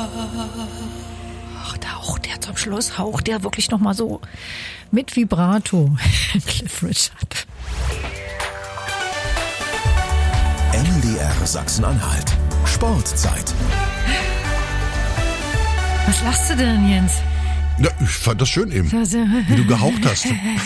Ach, da haucht der zum Schluss, haucht der wirklich nochmal so mit Vibrato. Cliff Richard. NDR Sachsen-Anhalt. Sportzeit. Was lachst du denn, Jens? Ja, ich fand das schön eben, wie du gehaucht hast.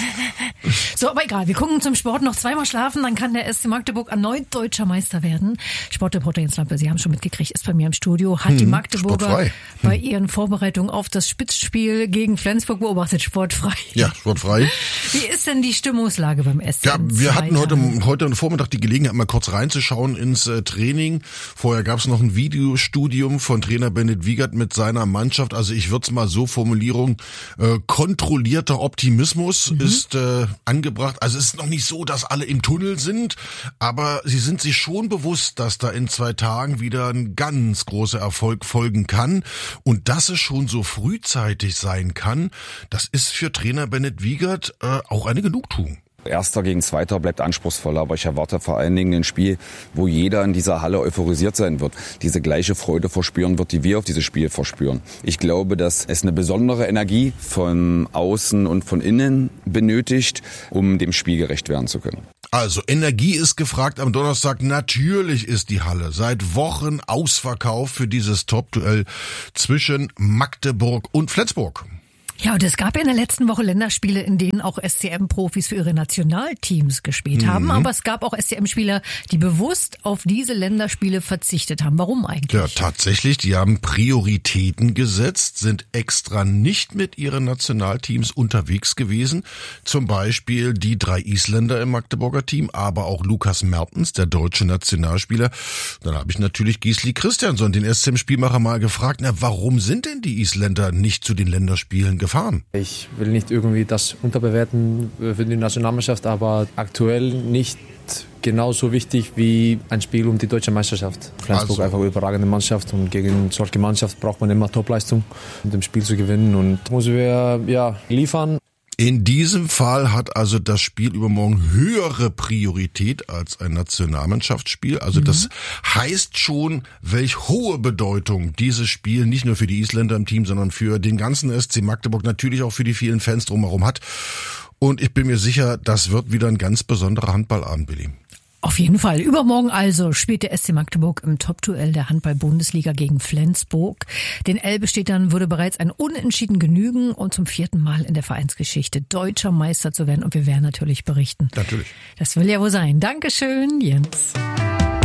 So, aber egal, wir gucken zum Sport noch zweimal schlafen, dann kann der SC Magdeburg erneut deutscher Meister werden. Sportreporter Jens Lampe, Sie haben schon mitgekriegt, ist bei mir im Studio, hat die Magdeburger bei ihren Vorbereitungen auf das Spitzspiel gegen Flensburg beobachtet, sportfrei. Ja, sportfrei. Wie ist denn die Stimmungslage beim SC? Ja, wir hatten heute Vormittag die Gelegenheit, mal kurz reinzuschauen ins Training. Vorher gab es noch ein Videostudium von Trainer Bennett Wiegert mit seiner Mannschaft. Also ich würde es mal so formulieren, kontrollierter Optimismus ist angebracht. Also es ist noch nicht so, dass alle im Tunnel sind, aber sie sind sich schon bewusst, dass da in 2 Tagen wieder ein ganz großer Erfolg folgen kann und dass es schon so frühzeitig sein kann, das ist für Trainer Bennett Wiegert auch eine Genugtuung. Erster gegen Zweiter bleibt anspruchsvoller, aber ich erwarte vor allen Dingen ein Spiel, wo jeder in dieser Halle euphorisiert sein wird, diese gleiche Freude verspüren wird, die wir auf dieses Spiel verspüren. Ich glaube, dass es eine besondere Energie von außen und von innen benötigt, um dem Spiel gerecht werden zu können. Also Energie ist gefragt am Donnerstag. Natürlich ist die Halle seit Wochen ausverkauft für dieses Top-Duell zwischen Magdeburg und Flensburg. Ja, und es gab ja in der letzten Woche Länderspiele, in denen auch SCM-Profis für ihre Nationalteams gespielt haben. Aber es gab auch SCM-Spieler, die bewusst auf diese Länderspiele verzichtet haben. Warum eigentlich? Ja, tatsächlich. Die haben Prioritäten gesetzt, sind extra nicht mit ihren Nationalteams unterwegs gewesen. Zum Beispiel die 3 Isländer im Magdeburger Team, aber auch Lukas Mertens, der deutsche Nationalspieler. Dann habe ich natürlich Gisli Christiansson, den SCM-Spielmacher, mal gefragt, warum sind denn die Isländer nicht zu den Länderspielen gefahren? Ich will nicht irgendwie das unterbewerten für die Nationalmannschaft, aber aktuell nicht genauso wichtig wie ein Spiel um die deutsche Meisterschaft. Flensburg einfach eine überragende Mannschaft und gegen solche Mannschaft braucht man immer Topleistung, um das Spiel zu gewinnen und müssen wir liefern. In diesem Fall hat also das Spiel übermorgen höhere Priorität als ein Nationalmannschaftsspiel. Also das heißt schon, welch hohe Bedeutung dieses Spiel nicht nur für die Isländer im Team, sondern für den ganzen SC Magdeburg, natürlich auch für die vielen Fans drumherum hat. Und ich bin mir sicher, das wird wieder ein ganz besonderer Handballabend, Billy. Auf jeden Fall. Übermorgen also spielt der SC Magdeburg im Top-Duell der Handball-Bundesliga gegen Flensburg. Den Elbe-Städtern würde bereits ein Unentschieden genügen, um zum 4. Mal in der Vereinsgeschichte deutscher Meister zu werden. Und wir werden natürlich berichten. Natürlich. Das will ja wohl sein. Dankeschön, Jens.